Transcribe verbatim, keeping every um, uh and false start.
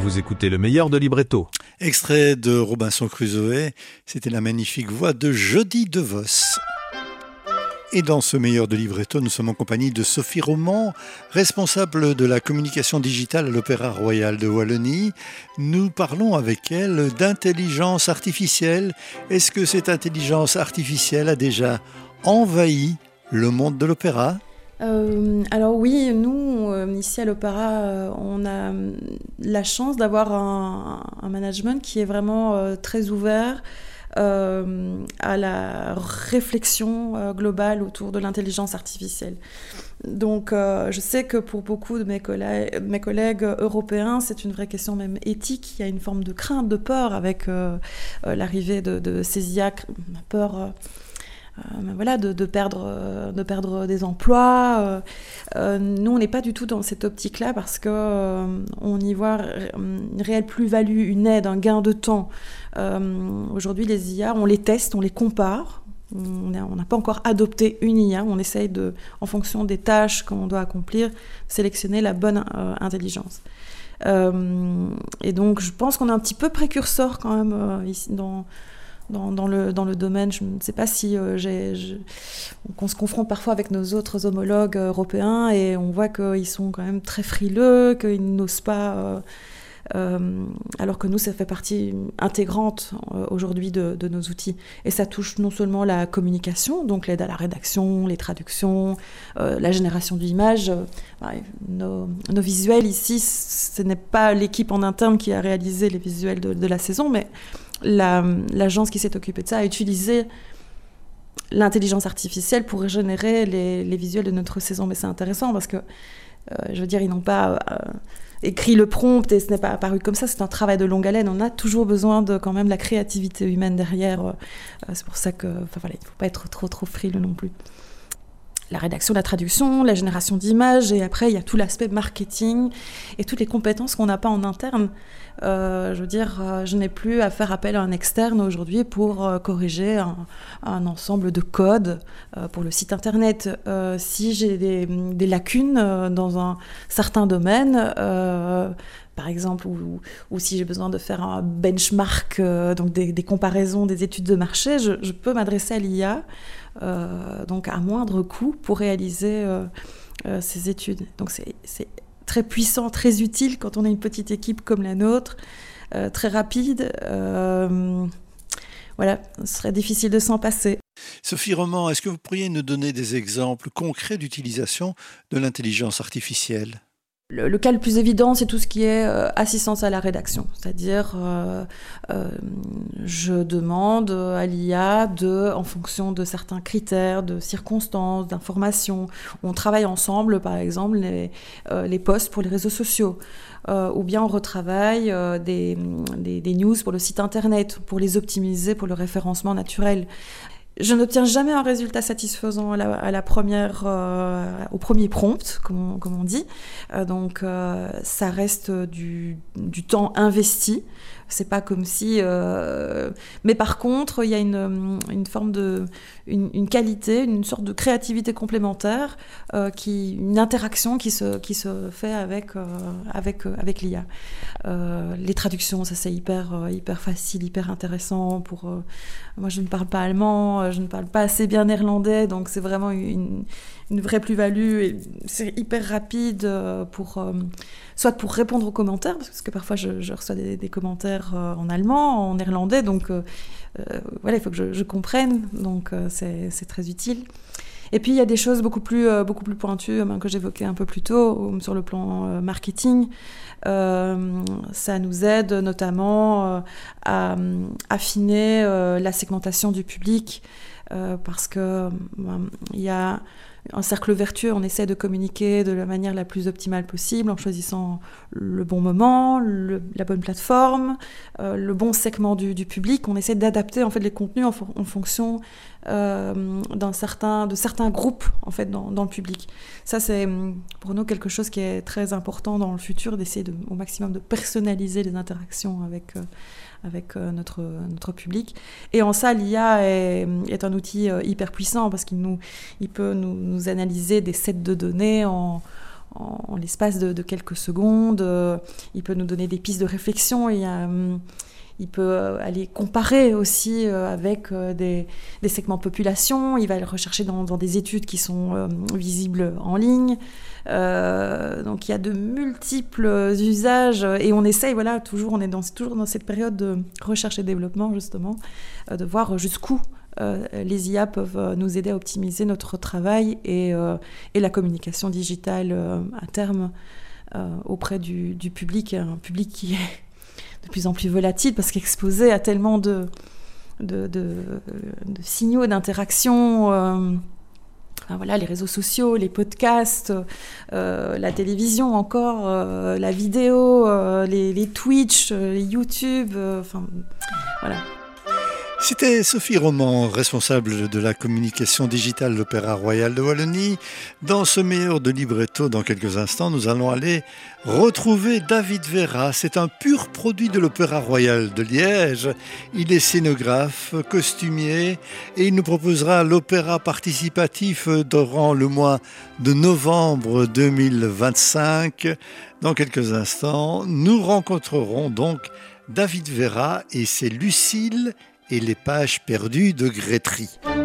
Vous écoutez le meilleur de Libretto. Extrait de Robinson Crusoe, c'était la magnifique voix de Jody DeVos. Et dans ce meilleur de Libretto, nous sommes en compagnie de Sophie Roman, responsable de la communication digitale à l'Opéra Royal de Wallonie. Nous parlons avec elle d'intelligence artificielle. Est-ce que cette intelligence artificielle a déjà envahi le monde de l'opéra ? Euh, alors oui, nous, euh, ici à l'Opéra, euh, on a la chance d'avoir un, un management qui est vraiment euh, très ouvert euh, à la réflexion euh, globale autour de l'intelligence artificielle. Donc euh, je sais que pour beaucoup de mes collègues, mes collègues européens, c'est une vraie question même éthique. Il y a une forme de crainte, de peur avec euh, euh, l'arrivée de, de ces I A, peur... Euh, Euh, voilà, de, de, perdre, euh, de perdre des emplois. Euh, euh, nous, on n'est pas du tout dans cette optique-là parce qu'on euh, y voit une réelle plus-value, une aide, un gain de temps. Euh, aujourd'hui, les I A, on les teste, on les compare. On n'a pas encore adopté une I A. On essaye, de, en fonction des tâches qu'on doit accomplir, sélectionner la bonne euh, intelligence. Euh, et donc, je pense qu'on est un petit peu précurseur quand même euh, ici dans... Dans, dans, le, dans le domaine. Je ne sais pas si euh, j'ai, je, on se confronte parfois avec nos autres homologues européens et on voit qu'ils sont quand même très frileux, qu'ils n'osent pas, euh, euh, alors que nous, ça fait partie intégrante euh, aujourd'hui de, de nos outils. Et ça touche non seulement la communication, donc l'aide à la rédaction, les traductions, euh, la génération d'images. Euh, nos, nos visuels ici, ce n'est pas l'équipe en interne qui a réalisé les visuels de, de la saison, mais La, l'agence qui s'est occupée de ça a utilisé l'intelligence artificielle pour générer les, les visuels de notre saison. Mais c'est intéressant parce que, euh, je veux dire, ils n'ont pas euh, écrit le prompt et ce n'est pas apparu comme ça. C'est un travail de longue haleine. On a toujours besoin de quand même la créativité humaine derrière. Euh, c'est pour ça que, enfin voilà, il ne faut pas être trop trop frileux non plus. La rédaction, la traduction, la génération d'images, et après il y a tout l'aspect marketing et toutes les compétences qu'on n'a pas en interne. Euh, je veux dire, euh, je n'ai plus à faire appel à un externe aujourd'hui pour euh, corriger un, un ensemble de codes euh, pour le site internet. Euh, si j'ai des, des lacunes euh, dans un certain domaine, euh, par exemple, ou, ou si j'ai besoin de faire un benchmark, euh, donc des, des comparaisons, des études de marché, je, je peux m'adresser à l'I A, euh, donc à moindre coût pour réaliser euh, euh, ces études. Donc c'est, c'est très puissant, très utile quand on a une petite équipe comme la nôtre, euh, très rapide. Euh, voilà, ce serait difficile de s'en passer. Sophie Roman, est-ce que vous pourriez nous donner des exemples concrets d'utilisation de l'intelligence artificielle ? Le, le cas le plus évident, c'est tout ce qui est euh, assistance à la rédaction. C'est-à-dire, euh, euh, je demande à l'I A, de, en fonction de certains critères, de circonstances, d'informations. On travaille ensemble, par exemple, les, euh, les posts pour les réseaux sociaux. Euh, ou bien on retravaille euh, des, des, des news pour le site internet, pour les optimiser pour le référencement naturel. Je n'obtiens jamais un résultat satisfaisant à la, à la première, euh, au premier prompt, comme on, comme on dit. Euh, donc, euh, ça reste du, du temps investi. C'est pas comme si... Euh... Mais par contre, il y a une, une forme de... Une, une qualité, une sorte de créativité complémentaire, euh, qui, une interaction qui se, qui se fait avec, euh, avec, euh, avec l'I A. Euh, les traductions, ça c'est hyper, euh, hyper facile, hyper intéressant. Pour, euh... Moi, je ne parle pas allemand, je ne parle pas assez bien néerlandais, donc c'est vraiment une, une vraie plus-value. Et c'est hyper rapide pour... Euh... soit pour répondre aux commentaires, parce que parfois je, je reçois des, des commentaires euh, en allemand, en néerlandais, donc euh, euh, voilà, il faut que je, je comprenne, donc euh, c'est, c'est très utile. Et puis il y a des choses beaucoup plus, euh, beaucoup plus pointues euh, que j'évoquais un peu plus tôt, euh, sur le plan euh, marketing. Euh, ça nous aide notamment euh, à euh, affiner euh, la segmentation du public, euh, parce que euh, il y a un cercle vertueux, on essaie de communiquer de la manière la plus optimale possible en choisissant le bon moment, le, la bonne plateforme, euh, le bon segment du, du public. On essaie d'adapter en fait les contenus en, en fonction euh, d'un certain, de certains groupes en fait dans, dans le public. Ça c'est pour nous quelque chose qui est très important dans le futur, d'essayer de, au maximum de personnaliser les interactions avec euh, avec euh, notre, notre public. Et en ça, l'I A est, est un outil euh, hyper puissant parce qu'il nous, il peut nous, nous analyser des sets de données en, en, en l'espace de, de quelques secondes. Euh, il peut nous donner des pistes de réflexion. Il, y a, hum, il peut aller comparer aussi euh, avec euh, des, des segments de population. Il va aller rechercher dans, dans des études qui sont euh, visibles en ligne. Euh, donc il y a de multiples usages et on essaye, voilà, toujours, on est dans, toujours dans cette période de recherche et développement justement, euh, de voir jusqu'où euh, les I A peuvent nous aider à optimiser notre travail et, euh, et la communication digitale euh, à terme euh, auprès du, du public, un public qui est de plus en plus volatile parce qu'exposé à tellement de, de, de, de signaux d'interaction. Euh, Enfin, voilà, les réseaux sociaux, les podcasts, euh, la télévision encore, euh, la vidéo, euh, les, les Twitch, euh, les YouTube, euh, enfin voilà. C'était Sophie Roman, responsable de la communication digitale de l'Opéra Royal de Wallonie. Dans ce meilleur de libretto, dans quelques instants, nous allons aller retrouver David Vera. C'est un pur produit de l'Opéra Royal de Liège. Il est scénographe, costumier et il nous proposera l'opéra participatif durant le mois de novembre deux mille vingt-cinq. Dans quelques instants, nous rencontrerons donc David Vera et c'est Lucille et les pages perdues de Grétry.